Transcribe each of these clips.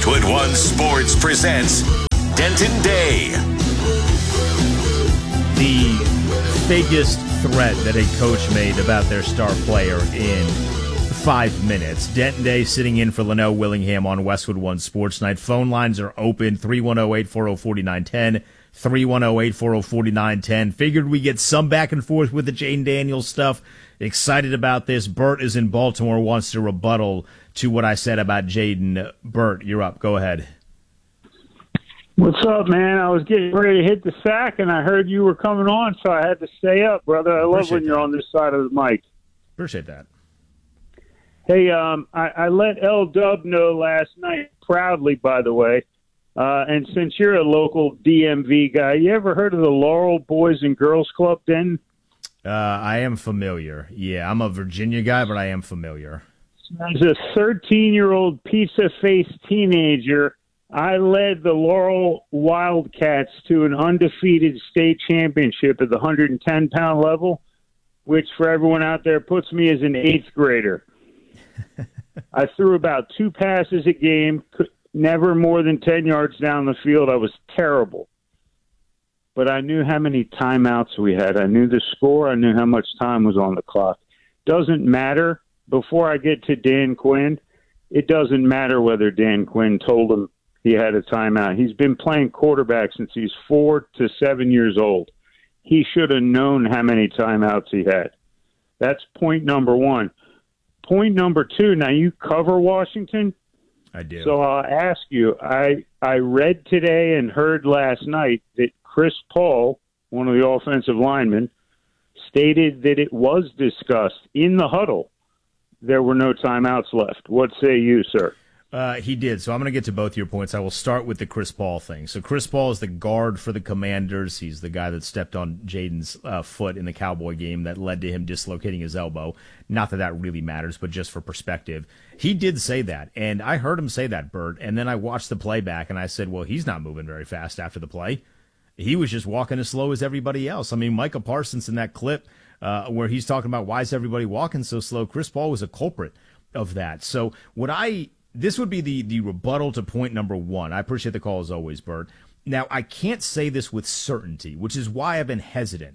Westwood One Sports presents Denton Day. The fakest threat that a coach made about their star player in 5 minutes. Denton Day sitting in for Leno Willingham on Westwood One Sports Night. Phone lines are open, 310-840-4910, 310-840-4910. Figured we get some back and forth with the Jayden Daniels stuff. Excited about this. Bert is in Baltimore, wants to rebuttal to what I said about Jayden. Bert, you're up. Go ahead. What's up, man? I was getting ready to hit the sack, and I heard you were coming on, so I had to stay up, brother. I love when you're on this side of the mic. Appreciate that. Hey, I let L-Dub know last night, proudly, by the way, and since you're a local DMV guy, you ever heard of the Laurel Boys and Girls Club, Den? I am familiar. Yeah, I'm a Virginia guy, but I am familiar. As a 13-year-old pizza-faced teenager, I led the Laurel Wildcats to an undefeated state championship at the 110-pound level, which for everyone out there puts me as an eighth grader. I threw about 2 passes a game, never more than 10 yards down the field. I was terrible. But I knew how many timeouts we had. I knew the score. I knew how much time was on the clock. Doesn't matter. Before I get to Dan Quinn, it doesn't matter whether Dan Quinn told him he had a timeout. He's been playing quarterback since he's 4 to 7 years old. He should have known how many timeouts he had. That's point number one. Point number two, now you cover Washington. I do. So I'll ask you, I read today and heard last night that Chris Paul, one of the offensive linemen, stated that it was discussed in the huddle. There were no timeouts left. What say you, sir? He did. So I'm going to get to both your points. I will start with the Chris Paul thing. So Chris Paul is the guard for the Commanders. He's the guy that stepped on Jayden's foot in the Cowboy game that led to him dislocating his elbow. Not that that really matters, but just for perspective. He did say that, and I heard him say that, Bert, and then I watched the playback, and I said, well, he's not moving very fast after the play. He was just walking as slow as everybody else. I mean, Micah Parsons in that clip where he's talking about why is everybody walking so slow, Chris Paul was a culprit of that. So this would be the rebuttal to point number one. I appreciate the call as always, Bert. Now, I can't say this with certainty, which is why I've been hesitant.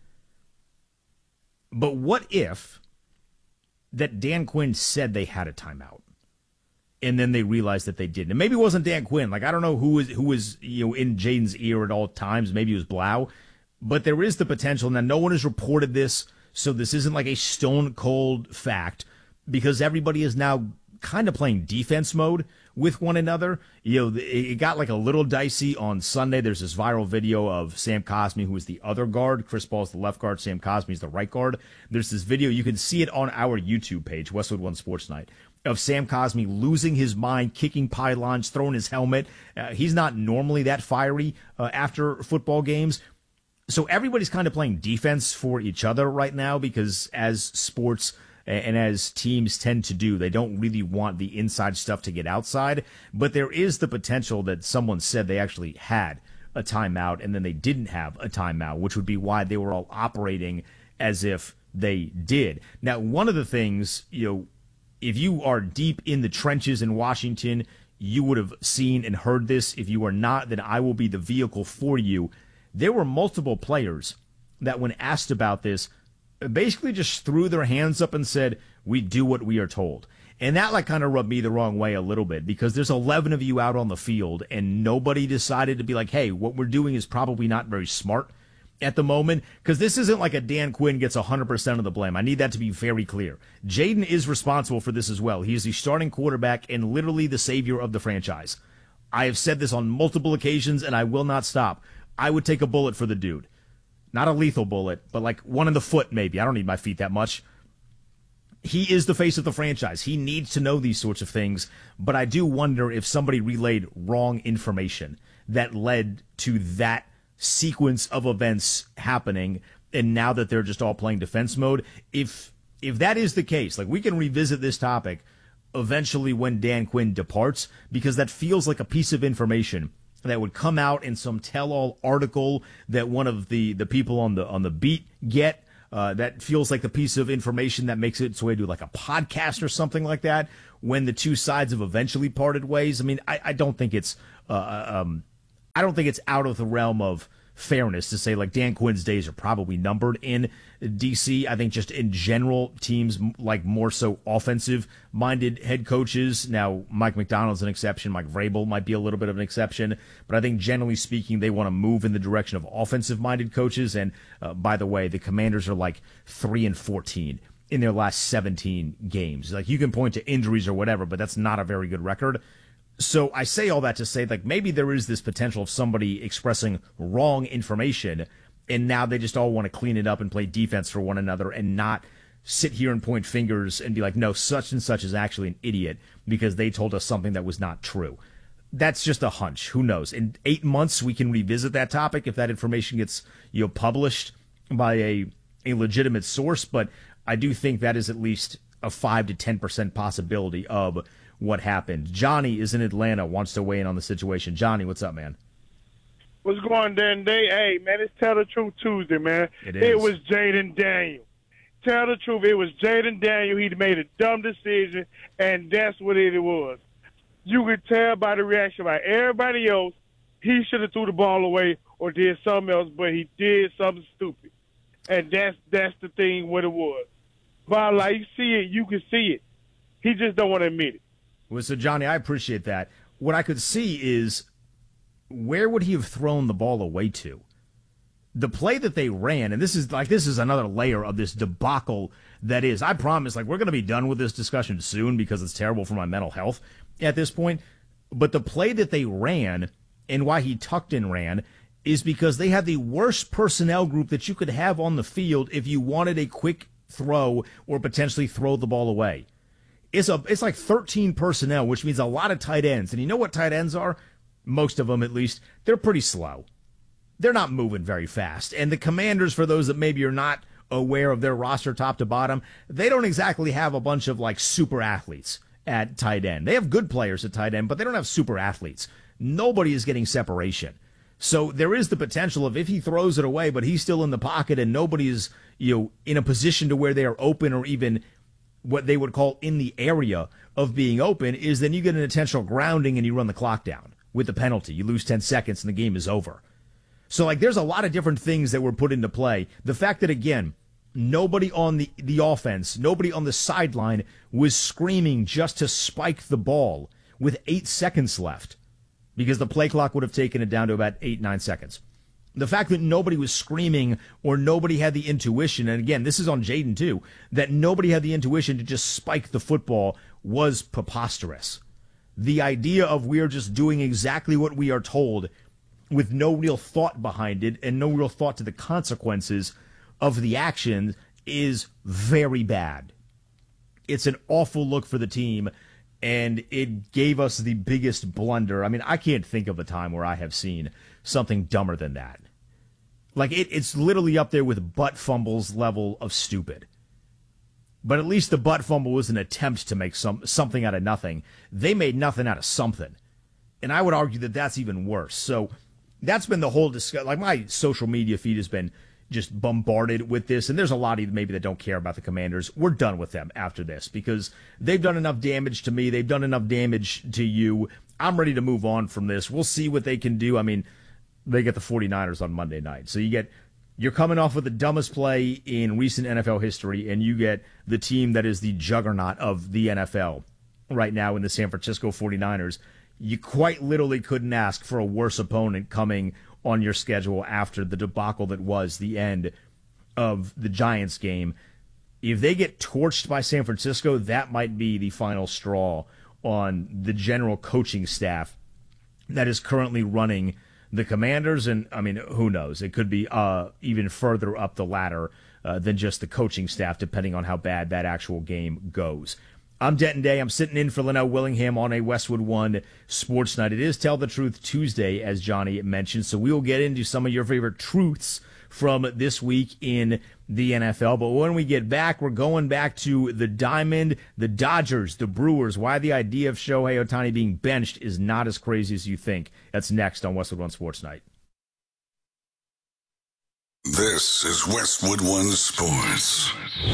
But what if that Dan Quinn said they had a timeout, and then they realized that they didn't? And maybe it wasn't Dan Quinn. Like, I don't know who was in Jayden's ear at all times. Maybe it was Blau. But there is the potential. Now, no one has reported this, so this isn't like a stone-cold fact, because everybody is now kind of playing defense mode with one another. It got like a little dicey on Sunday. There's this viral video of Sam Cosmi, who is the other guard. Chris Paul's the left guard. Sam Cosmi is the right guard. There's this video. You can see it on our YouTube page, Westwood One Sports Night, of Sam Cosmi losing his mind, kicking pylons, throwing his helmet. He's not normally that fiery after football games. So everybody's kind of playing defense for each other right now, because as sports and as teams tend to do, they don't really want the inside stuff to get outside. But there is the potential that someone said they actually had a timeout and then they didn't have a timeout, which would be why they were all operating as if they did. Now, one of the things, if you are deep in the trenches in Washington, you would have seen and heard this. If you are not, then I will be the vehicle for you. There were multiple players that, when asked about this, basically just threw their hands up and said, we do what we are told. And that kind of rubbed me the wrong way a little bit, because there's 11 of you out on the field and nobody decided to be like, hey, what we're doing is probably not very smart at the moment, because this isn't like a Dan Quinn gets 100% of the blame. I need that to be very clear. Jayden is responsible for this as well. He is the starting quarterback and literally the savior of the franchise. I have said this on multiple occasions and I will not stop. I would take a bullet for the dude. Not a lethal bullet, but like one in the foot maybe. I don't need my feet that much. He is the face of the franchise. He needs to know these sorts of things, but I do wonder if somebody relayed wrong information that led to that sequence of events happening, and now that they're just all playing defense mode. If that is the case, we can revisit this topic eventually when Dan Quinn departs, because that feels like a piece of information that would come out in some tell-all article that one of the people on the beat get. That feels like the piece of information that makes its way to like a podcast or something like that when the two sides have eventually parted ways. I mean, I don't think it's I don't think it's out of the realm of fairness to say like Dan Quinn's days are probably numbered in DC. I think just in general, teams like more so offensive minded head coaches. Now, Mike McDonald's an exception. Mike Vrabel might be a little bit of an exception, but I think generally speaking, they want to move in the direction of offensive minded coaches. And by the way, the Commanders are like 3-14 in their last 17 games. Like you can point to injuries or whatever, but that's not a very good record. So I say all that to say, like, maybe there is this potential of somebody expressing wrong information, and now they just all want to clean it up and play defense for one another and not sit here and point fingers and be like, no, such and such is actually an idiot because they told us something that was not true. That's just a hunch. Who knows? In 8 months, we can revisit that topic if that information gets, published by a legitimate source, but I do think that is at least a 5 to 10% possibility of what happened. Johnny is in Atlanta, wants to weigh in on the situation. Johnny, what's up, man? What's going on, Dan? Hey, man, it's Tell the Truth Tuesday, man. It was Jaden Daniel. Tell the truth, it was Jaden Daniel. He made a dumb decision, and that's what it was. You could tell by the reaction by everybody else, he should have threw the ball away or did something else, but he did something stupid. And that's the thing what it was. But like you see it, you can see it. He just don't want to admit it. Well, so, Johnny, I appreciate that. What I could see is where would he have thrown the ball away to? The play that they ran, and this is another layer of this debacle that is, I promise, like, we're going to be done with this discussion soon because it's terrible for my mental health at this point. But the play that they ran and why he tucked and ran is because they had the worst personnel group that you could have on the field if you wanted a quick throw or potentially throw the ball away. It's like 13 personnel, which means a lot of tight ends. And you know what tight ends are? Most of them, at least. They're pretty slow. They're not moving very fast. And the Commanders, for those that maybe are not aware of their roster top to bottom, they don't exactly have a bunch of like super athletes at tight end. They have good players at tight end, but they don't have super athletes. Nobody is getting separation. So there is the potential of if he throws it away, but he's still in the pocket and nobody is, in a position to where they are open or even what they would call in the area of being open, is then you get an intentional grounding and you run the clock down with the penalty. You lose 10 seconds and the game is over. So, like, there's a lot of different things that were put into play. The fact that, again, nobody on the offense, nobody on the sideline was screaming just to spike the ball with 8 seconds left because the play clock would have taken it down to about 8-9 seconds. The fact that nobody was screaming or nobody had the intuition, and again, this is on Jaden too, that nobody had the intuition to just spike the football was preposterous. The idea of we're just doing exactly what we are told with no real thought behind it and no real thought to the consequences of the action is very bad. It's an awful look for the team, and it gave us the biggest blunder. I mean, I can't think of a time where I have seen something dumber than that. Like, it's literally up there with butt fumbles level of stupid. But at least the butt fumble was an attempt to make something out of nothing. They made nothing out of something. And I would argue that that's even worse. So that's been the whole discussion. Like, my social media feed has been just bombarded with this. And there's a lot of you maybe that don't care about the Commanders. We're done with them after this because they've done enough damage to me. They've done enough damage to you. I'm ready to move on from this. We'll see what they can do. I mean, they get the 49ers on Monday night. So you're coming off with the dumbest play in recent NFL history, and you get the team that is the juggernaut of the NFL right now in the San Francisco 49ers. You quite literally couldn't ask for a worse opponent coming on your schedule after the debacle that was the end of the Giants game. If they get torched by San Francisco, that might be the final straw on the general coaching staff that is currently running the Commanders. And, I mean, who knows? It could be even further up the ladder than just the coaching staff, depending on how bad that actual game goes. I'm Denton Day. I'm sitting in for Linnell Willingham on a Westwood One Sports Night. It is Tell the Truth Tuesday, as Johnny mentioned, so we will get into some of your favorite truths from this week in the NFL. But when we get back, we're going back to the Diamond, the Dodgers, the Brewers, why the idea of Shohei Ohtani being benched is not as crazy as you think. That's next on Westwood One Sports Night. This is Westwood One Sports.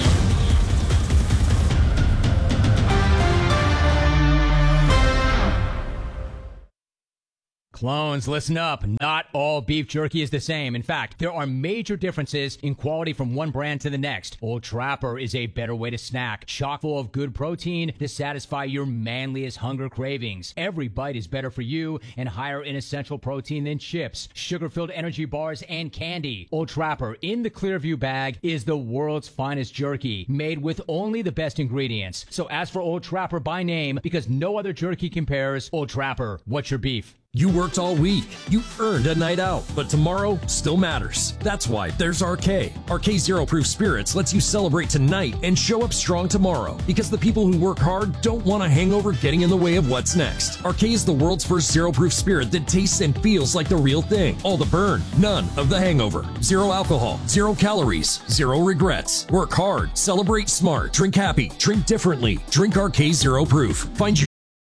Clones, listen up. Not all beef jerky is the same. In fact, there are major differences in quality from one brand to the next. Old Trapper is a better way to snack, chock full of good protein to satisfy your manliest hunger cravings. Every bite is better for you and higher in essential protein than chips, sugar-filled energy bars, and candy. Old Trapper in the Clearview bag is the world's finest jerky, made with only the best ingredients. So ask for Old Trapper by name because no other jerky compares. Old Trapper, what's your beef? You worked all week. You earned a night out, but tomorrow still matters. That's why there's RK. RK Zero Proof Spirits lets you celebrate tonight and show up strong tomorrow because the people who work hard don't want a hangover getting in the way of what's next. RK is the world's first zero proof spirit that tastes and feels like the real thing. All the burn, none of the hangover. Zero alcohol, 0 calories, 0 regrets. Work hard, celebrate smart, drink happy, drink differently. Drink RK Zero Proof. Find your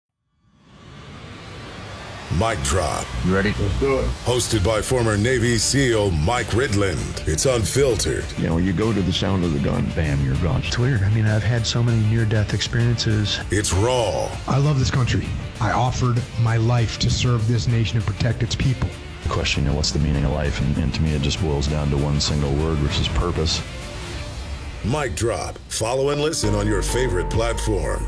Mic Drop. You ready? Let's do it. Hosted by former Navy SEAL Mike Ridland. It's unfiltered. You know, you go to the sound of the gun, bam, you're gone. It's weird. I mean, I've had so many near-death experiences. It's raw. I love this country. I offered my life to serve this nation and protect its people. The question, what's the meaning of life? And to me, it just boils down to one single word, which is purpose. Mic Drop. Follow and listen on your favorite platform.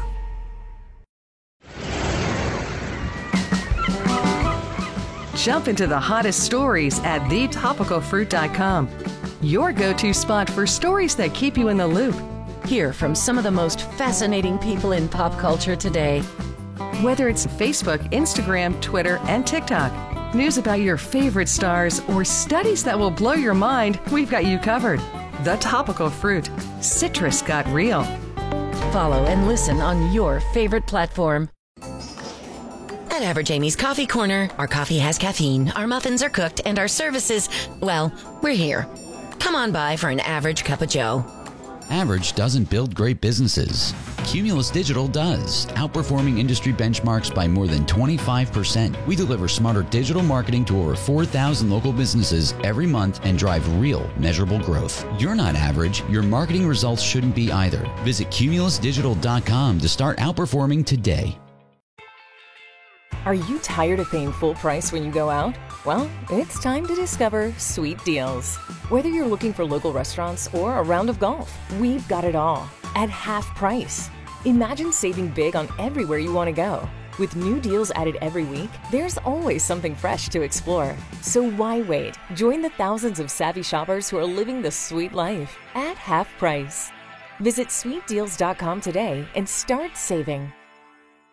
Jump into the hottest stories at thetopicalfruit.com. Your go-to spot for stories that keep you in the loop. Hear from some of the most fascinating people in pop culture today. Whether it's Facebook, Instagram, Twitter, and TikTok, news about your favorite stars, or studies that will blow your mind, we've got you covered. The Topical Fruit. Citrus got real. Follow and listen on your favorite platform. At Average Amy's Coffee Corner, our coffee has caffeine, our muffins are cooked, and our services, well, we're here. Come on by for an average cup of joe. Average doesn't build great businesses. Cumulus Digital does, outperforming industry benchmarks by more than 25%. We deliver smarter digital marketing to over 4,000 local businesses every month and drive real, measurable growth. You're not average. Your marketing results shouldn't be either. Visit cumulusdigital.com to start outperforming today. Are you tired of paying full price when you go out? Well, it's time to discover Sweet Deals. Whether you're looking for local restaurants or a round of golf, we've got it all at half price. Imagine saving big on everywhere you want to go. With new deals added every week, there's always something fresh to explore. So why wait? Join the thousands of savvy shoppers who are living the sweet life at half price. Visit sweetdeals.com today and start saving.